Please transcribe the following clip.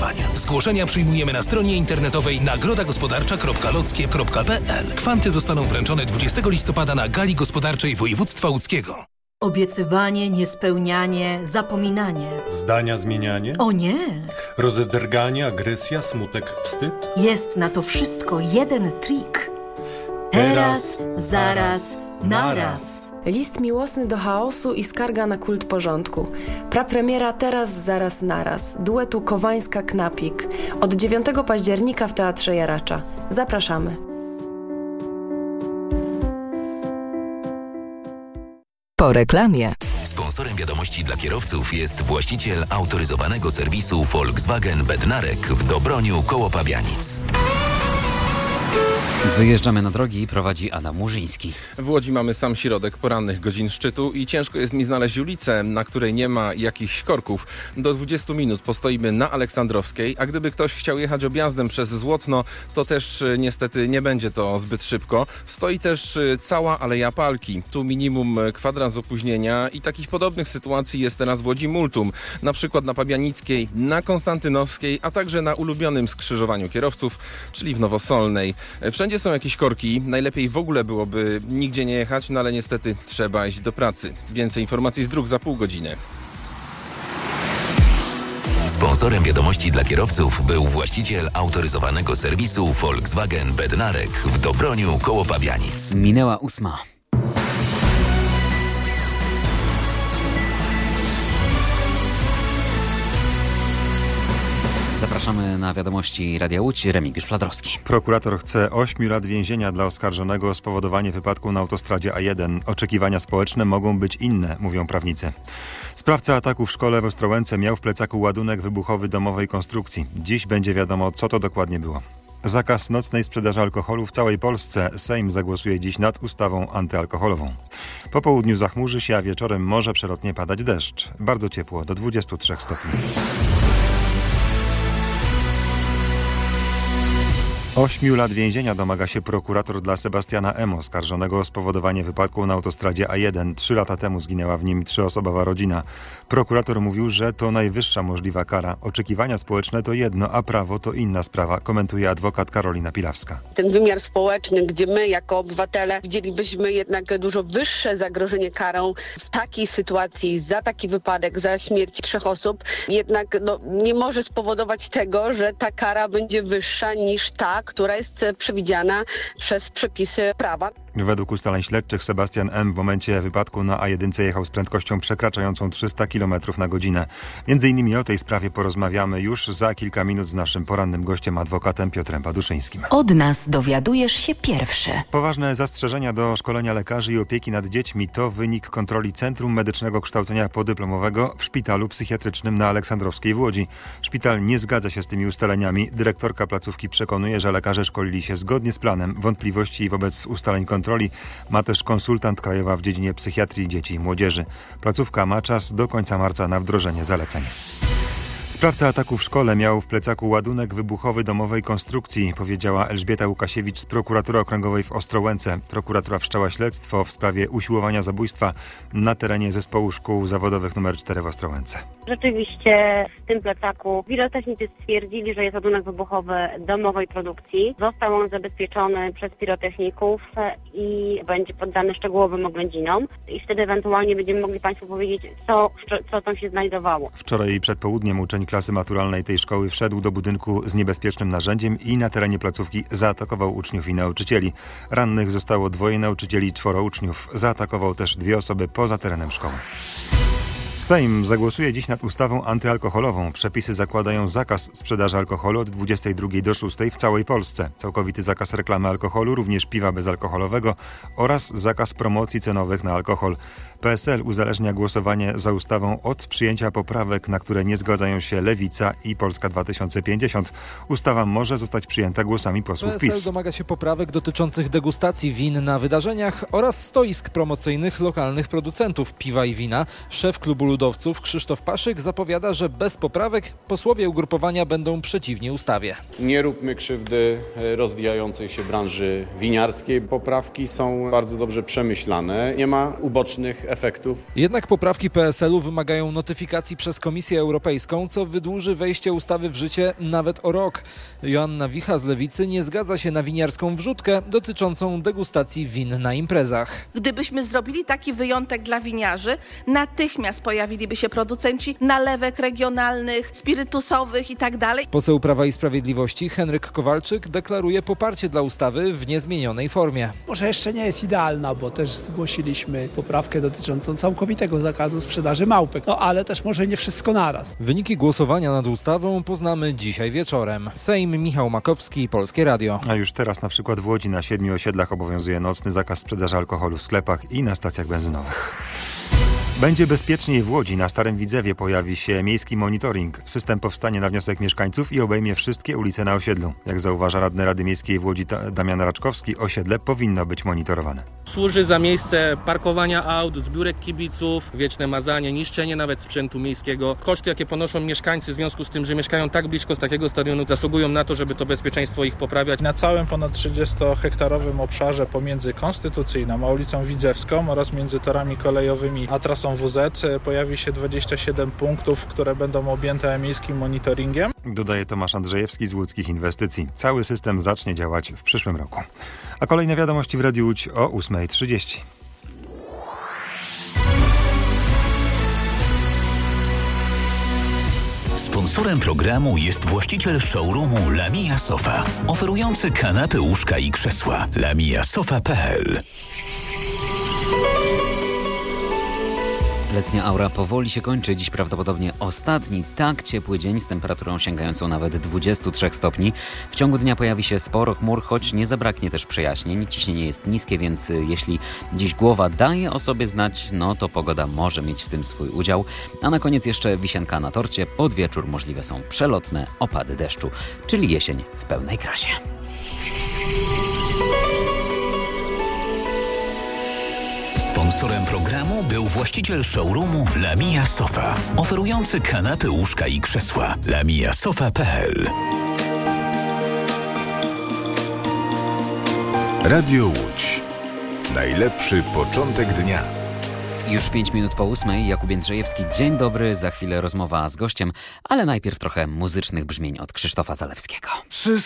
wyzwań. Zgłoszenia przyjmujemy na stronie internetowej nagrodagospodarcza.lockie.pl. Kwanty zostaną wręczone 20 listopada na gali gospodarczej województwa łódzkiego. Obiecywanie, niespełnianie, zapominanie. Zdania zmienianie? O nie! Rozedrganie, agresja, smutek, wstyd? Jest na to wszystko jeden trik. Teraz, zaraz, naraz. List miłosny do chaosu i skarga na kult porządku. Prapremiera Teraz, zaraz, naraz. Duetu Kowańska-Knapik. Od 9 października w Teatrze Jaracza. Zapraszamy. Po reklamie. Sponsorem wiadomości dla kierowców jest właściciel autoryzowanego serwisu Volkswagen Bednarek w Dobroniu koło Pabianic. Wyjeżdżamy na drogi, prowadzi Adam Murzyński. W Łodzi mamy sam środek porannych godzin szczytu i ciężko jest mi znaleźć ulicę, na której nie ma jakichś korków. Do 20 minut postoimy na Aleksandrowskiej, a gdyby ktoś chciał jechać objazdem przez Złotno, to też niestety nie będzie to zbyt szybko. Stoi też cała Aleja Palki. Tu minimum kwadrans opóźnienia i takich podobnych sytuacji jest teraz w Łodzi multum. Na przykład na Pabianickiej, na Konstantynowskiej, a także na ulubionym skrzyżowaniu kierowców, czyli w Nowosolnej. Wszędzie są jakieś korki, najlepiej w ogóle byłoby nigdzie nie jechać, no ale niestety trzeba iść do pracy. Więcej informacji z dróg za pół godziny. Sponsorem wiadomości dla kierowców był właściciel autoryzowanego serwisu Volkswagen Bednarek w Dobroniu koło Pabianic. Minęła 8. Zapraszamy na wiadomości Radia Łódź. Remigiusz Fladrowski. Prokurator chce 8 lat więzienia dla oskarżonego o spowodowanie wypadku na autostradzie A1. Oczekiwania społeczne mogą być inne, mówią prawnicy. Sprawca ataku w szkole w Ostrołęce miał w plecaku ładunek wybuchowy domowej konstrukcji. Dziś będzie wiadomo, co to dokładnie było. Zakaz nocnej sprzedaży alkoholu w całej Polsce. Sejm zagłosuje dziś nad ustawą antyalkoholową. Po południu zachmurzy się, a wieczorem może przelotnie padać deszcz. Bardzo ciepło, do 23 stopni. 8 lat więzienia domaga się prokurator dla Sebastiana M., oskarżonego o spowodowanie wypadku na autostradzie A1. 3 lata temu zginęła w nim 3-osobowa rodzina. Prokurator mówił, że to najwyższa możliwa kara. Oczekiwania społeczne to jedno, a prawo to inna sprawa, komentuje adwokat Karolina Pilawska. Ten wymiar społeczny, gdzie my jako obywatele widzielibyśmy jednak dużo wyższe zagrożenie karą w takiej sytuacji, za taki wypadek, za śmierć 3 osób, jednak nie może spowodować tego, że ta kara będzie wyższa niż ta, która jest przewidziana przez przepisy prawa. Według ustaleń śledczych Sebastian M. w momencie wypadku na A1 jechał z prędkością przekraczającą 300 km na godzinę. Między innymi o tej sprawie porozmawiamy już za kilka minut z naszym porannym gościem, adwokatem Piotrem Baduszyńskim. Od nas dowiadujesz się pierwszy. Poważne zastrzeżenia do szkolenia lekarzy i opieki nad dziećmi to wynik kontroli Centrum Medycznego Kształcenia Podyplomowego w Szpitalu Psychiatrycznym na Aleksandrowskiej w Łodzi. Szpital nie zgadza się z tymi ustaleniami. Dyrektorka placówki przekonuje, że lekarze szkolili się zgodnie z planem. Wątpliwości wobec ustaleń kontroli ma też konsultant krajowa w dziedzinie psychiatrii dzieci i młodzieży. Placówka ma czas do końca marca na wdrożenie zaleceń. Sprawca ataku w szkole miał w plecaku ładunek wybuchowy domowej konstrukcji, powiedziała Elżbieta Łukasiewicz z prokuratury okręgowej w Ostrołęce. Prokuratura wszczęła śledztwo w sprawie usiłowania zabójstwa na terenie zespołu szkół zawodowych nr 4 w Ostrołęce. Rzeczywiście w tym plecaku pirotechnicy stwierdzili, że jest ładunek wybuchowy domowej produkcji. Został on zabezpieczony przez pirotechników i będzie poddany szczegółowym oględzinom. I wtedy ewentualnie będziemy mogli Państwu powiedzieć, co tam się znajdowało. Wczoraj przed południem uczeń klasy maturalnej tej szkoły wszedł do budynku z niebezpiecznym narzędziem i na terenie placówki zaatakował uczniów i nauczycieli. Rannych zostało 2 nauczycieli, 4 uczniów. Zaatakował też 2 osoby poza terenem szkoły. Sejm zagłosuje dziś nad ustawą antyalkoholową. Przepisy zakładają zakaz sprzedaży alkoholu od 22 do 6 w całej Polsce. Całkowity zakaz reklamy alkoholu, również piwa bezalkoholowego oraz zakaz promocji cenowych na alkohol. PSL uzależnia głosowanie za ustawą od przyjęcia poprawek, na które nie zgadzają się Lewica i Polska 2050. Ustawa może zostać przyjęta głosami posłów PiS. PSL domaga się poprawek dotyczących degustacji win na wydarzeniach oraz stoisk promocyjnych lokalnych producentów piwa i wina. Szef klubu ludowców Krzysztof Paszyk zapowiada, że bez poprawek posłowie ugrupowania będą przeciwni ustawie. Nie róbmy krzywdy rozwijającej się branży winiarskiej. Poprawki są bardzo dobrze przemyślane. Nie ma ubocznych efektów. Jednak poprawki PSL-u wymagają notyfikacji przez Komisję Europejską, co wydłuży wejście ustawy w życie nawet o rok. Joanna Wicha z Lewicy nie zgadza się na winiarską wrzutkę dotyczącą degustacji win na imprezach. Gdybyśmy zrobili taki wyjątek dla winiarzy, natychmiast pojawiliby się producenci nalewek regionalnych, spirytusowych itd. Poseł Prawa i Sprawiedliwości Henryk Kowalczyk deklaruje poparcie dla ustawy w niezmienionej formie. Może jeszcze nie jest idealna, bo też zgłosiliśmy poprawkę dotyczącą całkowitego zakazu sprzedaży małpek. Ale też może nie wszystko naraz. Wyniki głosowania nad ustawą poznamy dzisiaj wieczorem. Sejm, Michał Makowski, Polskie Radio. A już teraz na przykład w Łodzi na 7 osiedlach obowiązuje nocny zakaz sprzedaży alkoholu w sklepach i na stacjach benzynowych. Będzie bezpieczniej w Łodzi. Na Starym Widzewie pojawi się miejski monitoring. System powstanie na wniosek mieszkańców i obejmie wszystkie ulice na osiedlu. Jak zauważa radny Rady Miejskiej w Łodzi Damian Raczkowski, osiedle powinno być monitorowane. Służy za miejsce parkowania aut, zbiórek kibiców, wieczne mazanie, niszczenie nawet sprzętu miejskiego. Koszty, jakie ponoszą mieszkańcy w związku z tym, że mieszkają tak blisko z takiego stadionu, zasługują na to, żeby to bezpieczeństwo ich poprawiać. Na całym ponad 30-hektarowym obszarze pomiędzy Konstytucyjną a ulicą Widzewską oraz między torami kolejowymi a trasą WZ pojawi się 27 punktów, które będą objęte miejskim monitoringiem. Dodaje Tomasz Andrzejewski z Łódzkich Inwestycji. Cały system zacznie działać w przyszłym roku. A kolejne wiadomości w Radiu Łódź o 8:30. Sponsorem programu jest właściciel showroomu Lamia Sofa, oferujący kanapy, łóżka i krzesła. lamiasofa.pl. Letnia aura powoli się kończy. Dziś prawdopodobnie ostatni tak ciepły dzień z temperaturą sięgającą nawet 23 stopni. W ciągu dnia pojawi się sporo chmur, choć nie zabraknie też przejaśnień. Ciśnienie jest niskie, więc jeśli dziś głowa daje o sobie znać, no to pogoda może mieć w tym swój udział. A na koniec jeszcze wisienka na torcie. Pod wieczór możliwe są przelotne opady deszczu, czyli jesień w pełnej krasie. Sponsorem programu był właściciel showroomu Lamia Sofa, oferujący kanapy, łóżka i krzesła. lamiasofa.pl. Radio Łódź. Najlepszy początek dnia. Już 5 minut po 8:00. Jakub Jędrzejewski. Dzień dobry. Za chwilę rozmowa z gościem, ale najpierw trochę muzycznych brzmień od Krzysztofa Zalewskiego. Wszystko